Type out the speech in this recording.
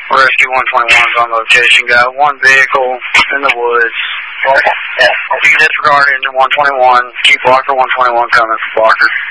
Rescue 121's on location. Got one vehicle in the woods. You can disregard engine 121. Keep blocker 121 coming for blocker.